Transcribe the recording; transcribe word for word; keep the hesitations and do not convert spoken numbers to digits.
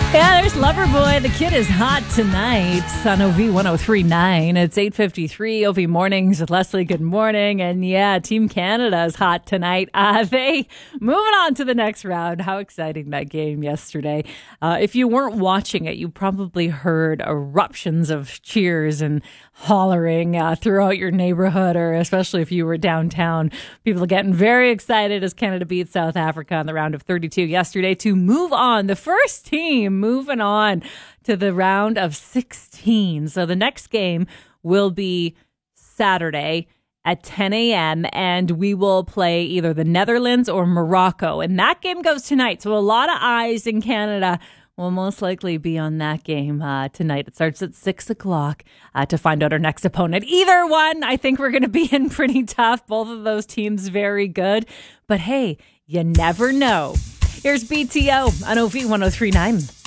Yeah, there's Loverboy. The kid is hot tonight on O V ten thirty-nine. It's eight fifty-three O V Mornings with Leslie. Good morning. And yeah, Team Canada is hot tonight. Uh, they moving on to the next round. How exciting that game yesterday. Uh, if you weren't watching it, you probably heard eruptions of cheers and hollering uh, throughout your neighborhood, or especially if you were downtown. People getting very excited as Canada beat South Africa in the round of thirty-two yesterday to move on. The first team moving on to the round of sixteen. So the next game will be Saturday at ten a.m. and we will play either the Netherlands or Morocco. And that game goes tonight. So a lot of eyes in Canada will most likely be on that game uh, tonight. It starts at six o'clock uh, to find out our next opponent. Either one, I think we're going to be in pretty tough. Both of those teams very good. But hey, you never know. Here's B T O on O V ten thirty-nine.